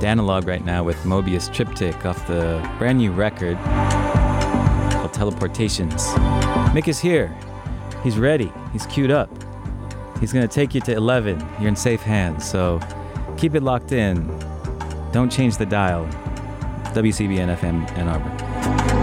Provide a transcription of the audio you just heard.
Analog right now with Mobius Triptych off the brand new record called Teleportations. Mick is here. He's ready. He's queued up. He's going to take you to 11. You're in safe hands, so keep it locked in. Don't change the dial. WCBN FM Ann Arbor.